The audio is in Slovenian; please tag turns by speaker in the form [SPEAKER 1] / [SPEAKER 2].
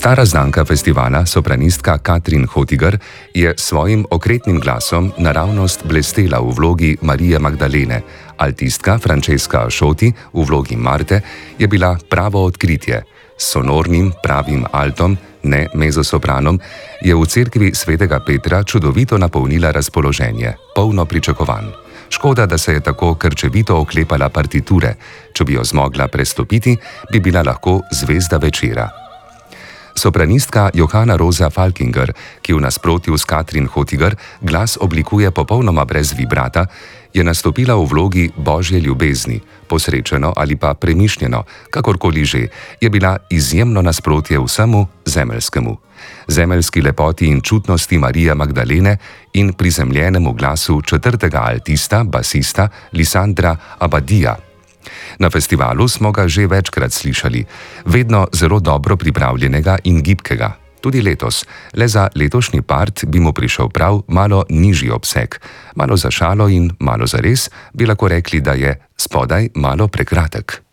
[SPEAKER 1] Stara znanka festivala, sopranistka Katrin Hotigar, je s svojim okretnim glasom naravnost blestela v vlogi Marije Magdalene, altistka Francesca Ascioti v vlogi Marte je bila pravo odkritje. S sonornim, pravim altom, ne mezzosopranom, je v cerkvi svetega Petra čudovito napolnila razpoloženje, polno pričakovanj. Škoda, da se je tako krčevito oklepala partiture. Če bi jo zmogla prestopiti, bi bila lahko zvezda večera. Sopranistka Johanna Rosa Falkinger, ki v nasprotju s Katrin Hotigar glas oblikuje popolnoma brez vibrata, je nastopila v vlogi Božje ljubezni, posrečeno ali pa premišljeno, kakorkoli že, je bila izjemno nasprotje vsemu zemeljskemu. Zemeljski lepoti in čutnosti Marije Magdalene in prizemljenemu glasu četrtega altista, basista Lisandra Abadija. Na festivalu smo ga že večkrat slišali, vedno zelo dobro pripravljenega in gibkega. Tudi letos, le za letošnji part bi mu prišel prav malo nižji obseg. Malo za šalo in malo za res bi lahko rekli, da je spodaj malo prekratek.